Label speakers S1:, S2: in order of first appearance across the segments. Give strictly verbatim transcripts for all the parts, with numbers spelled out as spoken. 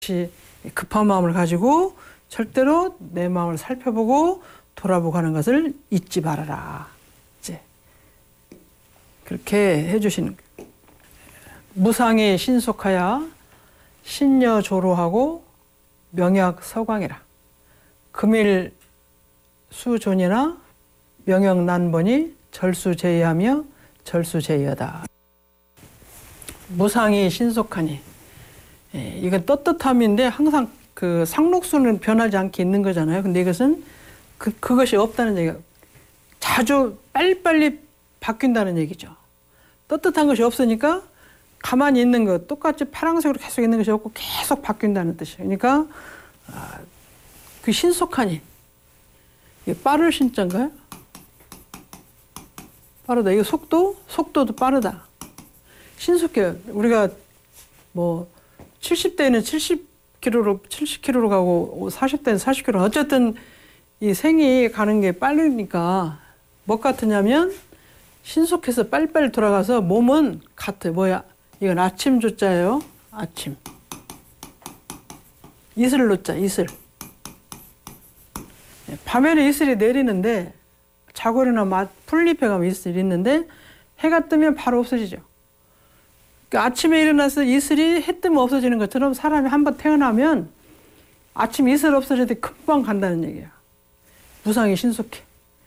S1: 급한 마음을 가지고 절대로 내 마음을 살펴보고 돌아보고 하는 것을 잊지 말아라. 이제 그렇게 해주시는 거예요. 무상이 신속하여 신녀 조로하고 명약 서광이라. 금일 수존이나 명역 난번이 절수제의하며 절수제의하다. 무상이 신속하니. 예, 이건 떳떳함인데 항상 그 상록수는 변하지 않게 있는 거잖아요. 근데 이것은 그, 그것이 없다는 얘기가 자주 빨리빨리 바뀐다는 얘기죠. 떳떳한 것이 없으니까 가만히 있는 것, 똑같이 파란색으로 계속 있는 것이 없고 계속 바뀐다는 뜻이에요. 그러니까 아, 그 신속하니. 이게 빠를 신자인가요? 빠르다. 이거 속도? 속도도 빠르다. 신속해요. 우리가 뭐 칠십 대는 칠십 킬로미터로 칠십 킬로미터로 가고 사십 대는 사십 킬로미터. 어쨌든 이 생이 가는 게 빠르니까 뭐 같으냐면 신속해서 빨리빨리 돌아가서 몸은 같아요. 뭐야? 이건 아침 조자예요. 아침. 이슬 노자, 이슬. 밤에는 이슬이 내리는데 자고리나 풀잎에 가면 이슬이 있는데 해가 뜨면 바로 없어지죠. 그러니까 아침에 일어나서 이슬이 해 뜨면 없어지는 것처럼 사람이 한번 태어나면 아침 이슬 없어질 때 금방 간다는 얘기야. 무상이 신속해.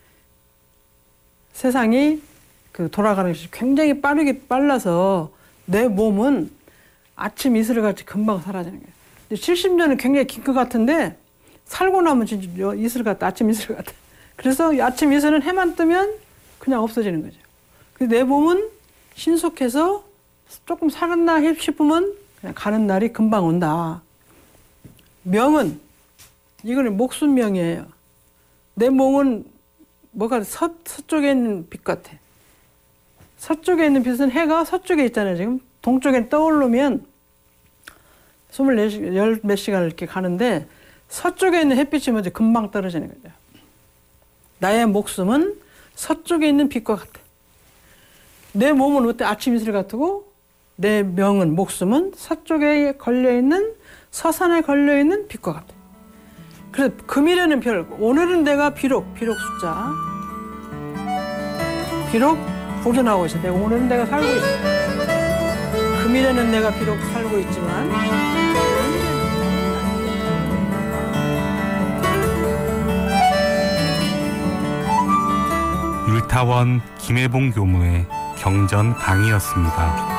S1: 세상이 그 돌아가는 것이 굉장히 빠르게 빨라서 내 몸은 아침 이슬 같이 금방 사라지는 거예요. 근데 칠십 년은 굉장히 긴 것 같은데 살고 나면 진짜 이슬 같다. 아침 이슬 같다. 그래서 아침 이슬은 해만 뜨면 그냥 없어지는 거죠. 근데 내 몸은 신속해서 조금 살았나 싶으면 그냥 가는 날이 금방 온다. 명은 이거는 목숨명이에요. 내 몸은 뭐가 서, 서쪽에 있는 빛 같아. 서쪽에 있는 빛은 해가 서쪽에 있잖아요. 지금 동쪽에 떠오르면 스물네 시, 열 몇 시간을 이렇게 가는데 서쪽에 있는 햇빛이 먼저 금방 떨어지는 거죠. 나의 목숨은 서쪽에 있는 빛과 같아. 내 몸은 어때? 아침 이슬 같고 내 명은, 목숨은 서쪽에 걸려있는, 서산에 걸려있는 빛과 같아. 그래서 금일에는 별, 오늘은 내가 비록, 비록 숫자, 비록 보존하고 있어. 내가 오늘은 내가 살고 있어. 금일에는 내가 비록 살고 있지만
S2: 율타원 김혜봉 교무의 경전 강의였습니다.